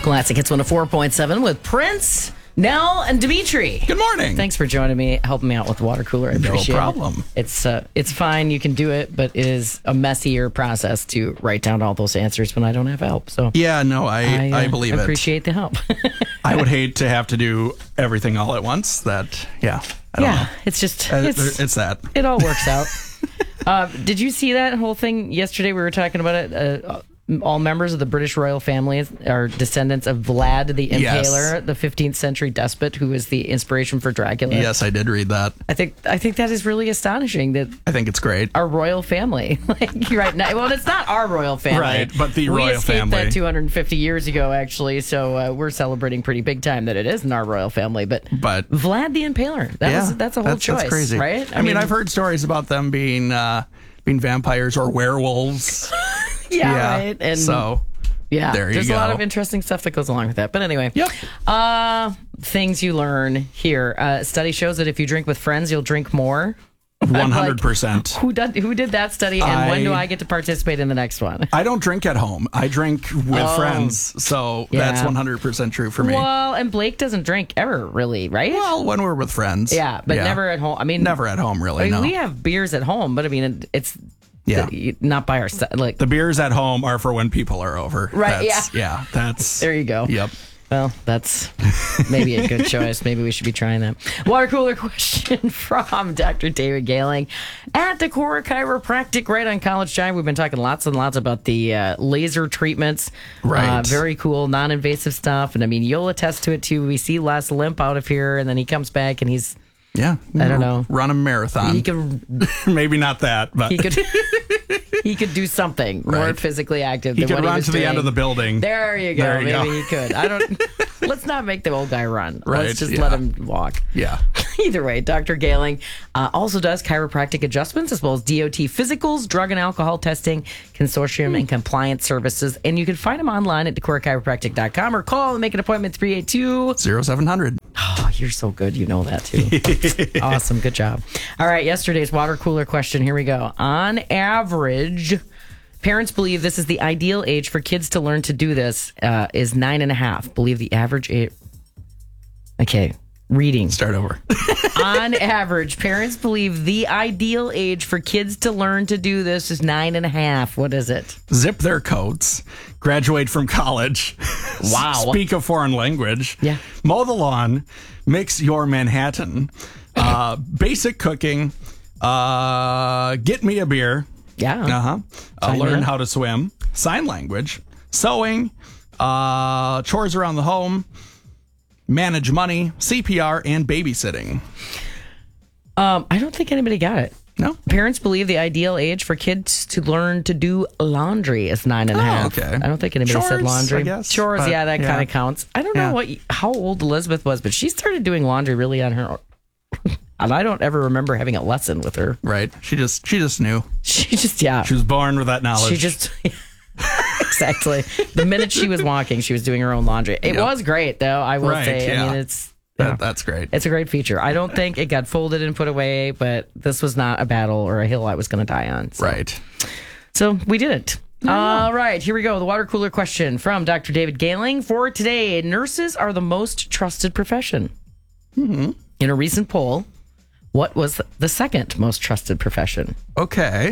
Classic Hits 104.7 with Prince, Nell, and Dimitri. Good morning. Thanks for joining me, helping me out with the water cooler. I appreciate No problem. It's fine. You can do it, but it is a messier process to write down all those answers when I don't have help. So Yeah, no, I believe it. Appreciate the help. I would hate to have to do everything all at once. I don't know. It's just It's that. it all works out. Did you see that whole thing yesterday? We were talking about it. All members of the British royal family are descendants of Vlad the Impaler, the 15th century despot who was the inspiration for Dracula. Yes, I did read that. I think that is really astonishing that I think it's great. our royal family, right now. Well, it's not our royal family, Right, but the royal we escaped family. that 250 years ago, actually. So we're celebrating pretty big time that it isn't our royal family, but Vlad the Impaler. That's a whole choice, that's crazy, right? I mean, I've heard stories about them being vampires or werewolves. Yeah, right. And so, yeah, there you there's go. a lot of interesting stuff that goes along with that. But anyway, things you learn here. Study shows that if you drink with friends, you'll drink more. 100%. Who did that study, and when do I get to participate in the next one? I don't drink at home. I drink with friends, so that's 100% true for me. Well, and Blake doesn't drink ever, really, right? Well, when we're with friends. Yeah, but never at home. I mean, never at home, really, no. We have beers at home, but I mean, it's not by our like the beers at home are for when people are over. Right, That's there you go. Yep. Well, that's maybe a good choice. Maybe we should be trying that. Water cooler question from Dr. David Gailing at Decorah Chiropractic right on College Drive. We've been talking lots and lots about the laser treatments. Right. Very cool, non-invasive stuff. And I mean, you'll attest to it too. We see Les limp out of here, and then he comes back and he's, I don't know, run a marathon. He could, maybe not that, but he could do something more physically active. He than could what run he was to the doing. end of the building. There you go. There you Maybe go. he could. I don't. Let's not make the old guy run. Right, Let's just let him walk. Yeah. Either way, Dr. Gailing also does chiropractic adjustments as well as DOT physicals, drug and alcohol testing, consortium, and compliance services. And you can find him online at decorahchiropractic.com or call and make an appointment 382-0700. Oh, you're so good. You know that too. Awesome. Good job. All right. Yesterday's water cooler question. Here we go. On average, parents believe this is the ideal age for kids to learn to do this is 9.5. Believe the average age. Okay. Reading. Start over. On average, parents believe the ideal age for kids to learn to do this is 9.5. What is it? Zip their coats, graduate from college. Wow. Speak a foreign language. Yeah. Mow the lawn, mix your Manhattan, basic cooking, get me a beer. Yeah. Learn how to swim, sign language, sewing, chores around the home, manage money, CPR, and babysitting. I don't think anybody got it. No? Parents believe the ideal age for kids to learn to do laundry is 9.5. Oh, okay. I don't think anybody said Chores, laundry. I guess, Chores, but, that kind of counts. I don't know how old Elizabeth was, but she started doing laundry really on her own. And I don't ever remember having a lesson with her. Right. She just knew. She just, She was born with that knowledge. She just... Exactly. The minute she was walking, she was doing her own laundry. It was great, though, I will say. Yeah. I mean, it's... That's great. It's a great feature. I don't think it got folded and put away, but this was not a battle or a hill I was going to die on. So. Right. So we did it. All right, here we go. The water cooler question from Dr. David Gailing for today. Nurses are the most trusted profession. Mm-hmm. In a recent poll, what was the second most trusted profession? Okay.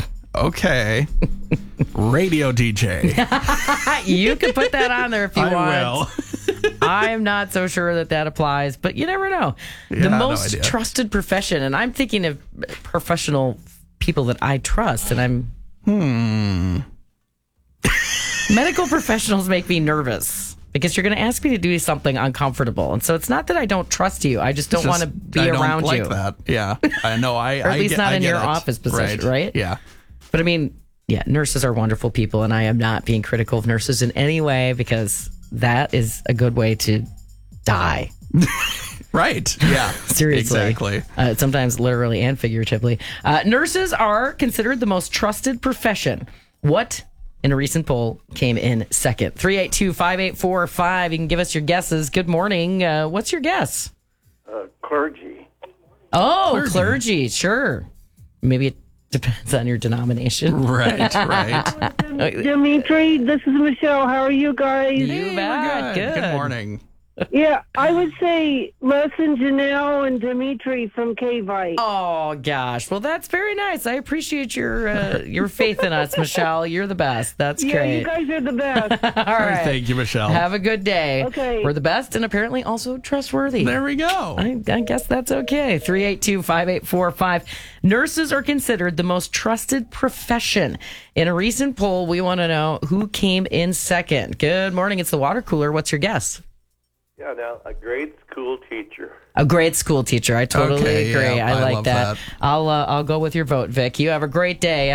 Radio DJ. You can put that on there if you want. I will. I'm not so sure that applies, but you never know. The most trusted profession, and I'm thinking of professional people that I trust, and I'm... Medical professionals make me nervous because you're going to ask me to do something uncomfortable. And so it's not that I don't trust you. I just don't want to be around I you. don't like that. Yeah. I know. Or at least not in your office position, right? Yeah. But I mean, nurses are wonderful people, and I am not being critical of nurses in any way because that is a good way to die. Right. Yeah. Seriously. Exactly. Sometimes literally and figuratively. Nurses are considered the most trusted profession. What, in a recent poll, came in second? 382-5845. You can give us your guesses. Good morning. What's your guess? Clergy. Oh, clergy. Sure. Maybe Depends on your denomination. Right, right. Dimitri, this is Michelle. How are you guys? You bet. Good. Good morning. Yeah, I would say listen, Janelle and Dimitri from K-Vite. Oh gosh, well that's very nice. I appreciate your faith in us, Michelle. You're the best. That's Yeah, great. you guys are the best. All right, Thank you, Michelle. have a good day. Okay. We're the best and apparently also trustworthy. There we go. I guess that's okay. 382-5845. Nurses are considered the most trusted profession. In a recent poll, we want to know who came in second. Good morning. It's the water cooler. What's your guess? Yeah, now a grade school teacher. A grade school teacher. I totally Okay, agree. yeah, I I like love that. that. I'll go with your vote, Vic. You have a great day.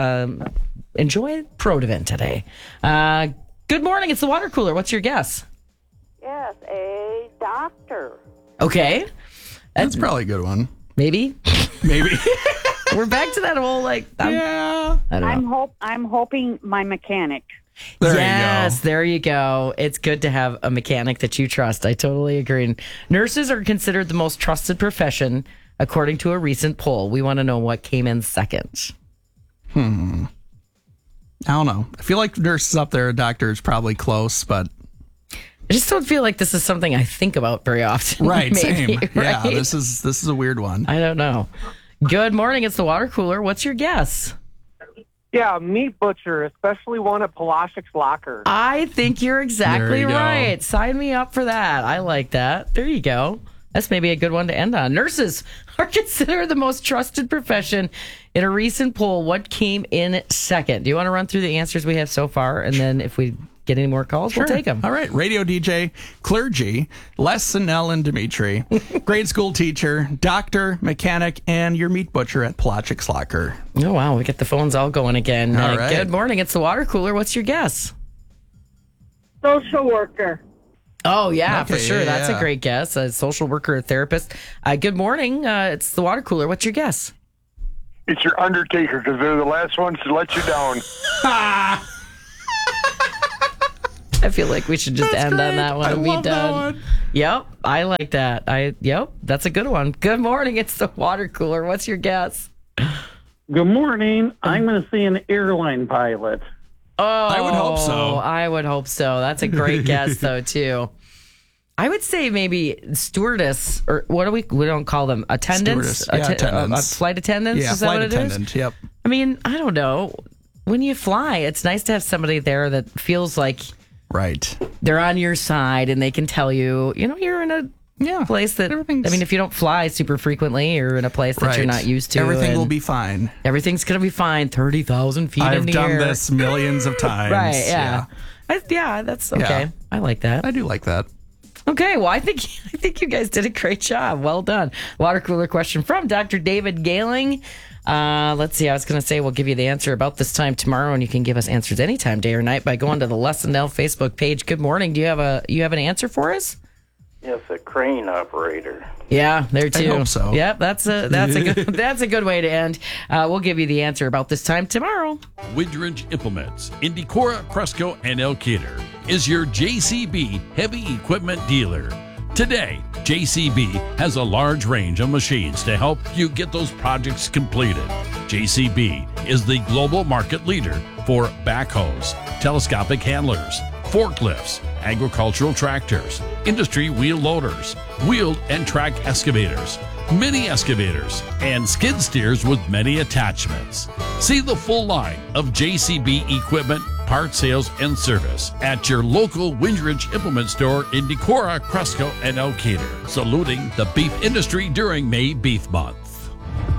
Enjoy Protivent today. Good morning. It's the water cooler. What's your guess? Yes, a doctor. Okay. That's probably a good one. Maybe. Maybe. We're back to that whole Yeah. I don't know. I'm hoping my mechanic. There Yes, you go. there you go. It's good to have a mechanic that you trust. I totally agree. Nurses are considered the most trusted profession, according to a recent poll. We want to know what came in second. I don't know. I feel like nurses up there, doctors probably close, but I just don't feel like this is something I think about very often. right, Maybe, same. Yeah, right? this is a weird one. I don't know. Good morning. It's the water cooler. What's your guess? Yeah, meat butcher, especially one at Palashik's Locker. I think you're exactly There you go. right. Sign me up for that. I like that. There you go. That's maybe a good one to end on. Nurses are considered the most trusted profession. In a recent poll, what came in second? Do you want to run through the answers we have so far? And then if we get any more calls, we'll take them. All right. Radio DJ, clergy, Les, Nell, and Dimitri, grade school teacher, doctor, mechanic, and your meat butcher at Palachik's Locker. Oh, wow. We get the phones all going again. All right. Good morning. It's the water cooler. What's your guess? Social worker. Oh, yeah, for Okay, sure. yeah, That's a yeah. great guess. A social worker, a therapist. Good morning. It's the water cooler. What's your guess? It's your undertaker because they're the last ones to let you down. I feel like we should just That's end on great. that one I and be love that done. one. Yep, I like that. Yep, that's a good one. Good morning. It's the water cooler. What's your guess? Good morning. I'm going to say an airline pilot. Oh, I would hope so. I would hope so. That's a great guess, though, too. I would say maybe stewardess, or what do we don't call them? Attendants? Stewardess. Yeah, attendants. Flight attendants? Yeah, Is that flight what it is? attendant. Yep. I mean, I don't know. When you fly, it's nice to have somebody there that feels like Right. they're on your side and they can tell you, you're in a place that, Everything's- I mean, if you don't fly super frequently, you're in a place that Right. you're not used to. Everything and will be fine. everything's going to be fine. 30,000 feet in I've the done air. this millions of times. Right, yeah. That's okay. Yeah. I like that. I do like that. Okay, well, I think you guys did a great job. Well done. Water cooler question from Dr. David Galing. Let's see. I was going to say we'll give you the answer about this time tomorrow, and you can give us answers anytime, day or night, by going to the Les and Nell Facebook page. Good morning. Do you have an answer for us? Yes, a crane operator. Yeah, there too. hope so. Yep, that's a good way to end. We'll give you the answer about this time tomorrow. Windridge Implements in Decorah, Cresco, and Elkader is your JCB heavy equipment dealer. Today, JCB has a large range of machines to help you get those projects completed. JCB is the global market leader for backhoes, telescopic handlers, forklifts, agricultural tractors, industry wheel loaders, wheeled and track excavators, mini excavators, and skid steers with many attachments. See the full line of JCB equipment, parts sales, and service at your local Windridge Implement Store in Decorah, Cresco, and Elkader, saluting the beef industry during May Beef Month.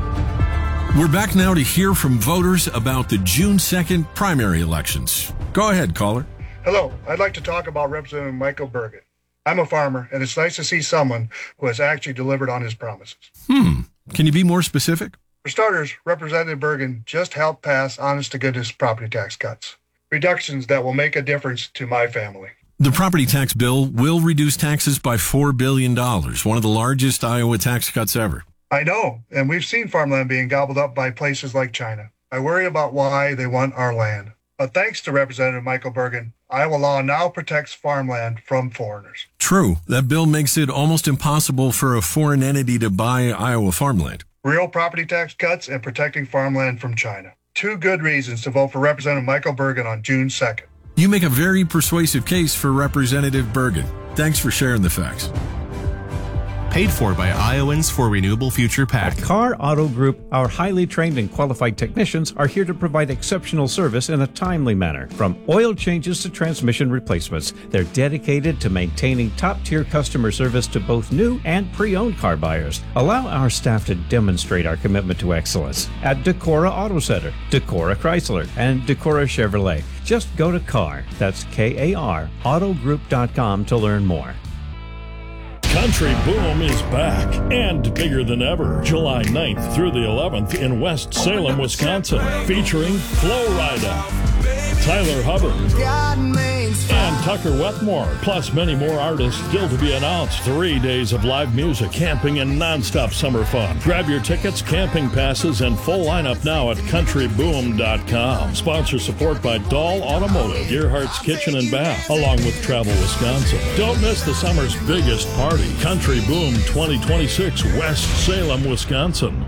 We're back now to hear from voters about the June 2nd primary elections. Go ahead, caller. Hello, I'd like to talk about Representative Michael Bergen. I'm a farmer, and it's nice to see someone who has actually delivered on his promises. Can you be more specific? For starters, Representative Bergen just helped pass honest-to-goodness property tax cuts, reductions that will make a difference to my family. The property tax bill will reduce taxes by $4 billion, one of the largest Iowa tax cuts ever. I know, and we've seen farmland being gobbled up by places like China. I worry about why they want our land. But thanks to Representative Michael Bergen, Iowa law now protects farmland from foreigners. True, that bill makes it almost impossible for a foreign entity to buy Iowa farmland. real property tax cuts, and protecting farmland from China. 2 good reasons to vote for Representative Michael Bergen on June 2nd. You make a very persuasive case for Representative Bergen. Thanks for sharing the facts. Paid for by Iowans for Renewable Future PAC. At Carr Auto Group, our highly trained and qualified technicians are here to provide exceptional service in a timely manner. From oil changes to transmission replacements, they're dedicated to maintaining top-tier customer service to both new and pre-owned car buyers. Allow our staff to demonstrate our commitment to excellence at Decorah Auto Center, Decorah Chrysler, and Decorah Chevrolet. Just go to Carr, that's K-A-R, autogroup.com to learn more. Country Boom is back and bigger than ever. July 9th through the 11th in West Salem, Wisconsin, featuring Flo Rida, Tyler Hubbard, and Tucker Wetmore, plus many more artists still to be announced. 3 days of live music, camping, and nonstop summer fun. Grab your tickets, camping passes, and full lineup now at countryboom.com. Sponsor support by Dahl Automotive, Gearhart's Kitchen and Bath, along with Travel Wisconsin. Don't miss the summer's biggest party. Country Boom 2026, West Salem, Wisconsin.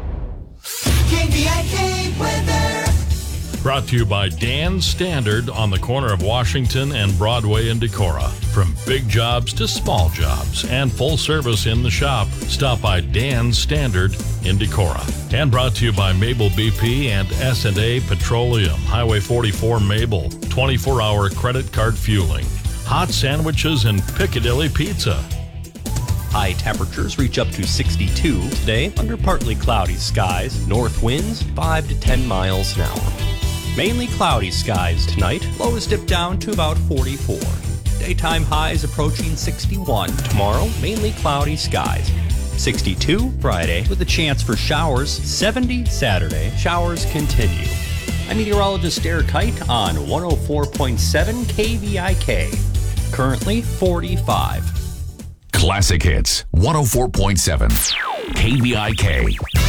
KVIK weather. Brought to you by Dan Standard on the corner of Washington and Broadway in Decorah. From big jobs to small jobs and full service in the shop, stop by Dan Standard in Decorah. And brought to you by Mabel BP and S&A Petroleum, Highway 44 Mabel, 24-hour credit card fueling, hot sandwiches, and Piccadilly Pizza. High temperatures reach up to 62 today under partly cloudy skies. North winds 5 to 10 miles an hour. Mainly cloudy skies tonight. Lows dip down to about 44. Daytime highs approaching 61. Tomorrow, mainly cloudy skies. 62 Friday with a chance for showers. 70 Saturday. Showers continue. I'm meteorologist Derek Kite on 104.7 KVIK. Currently 45. Classic Hits 104.7 KVIK.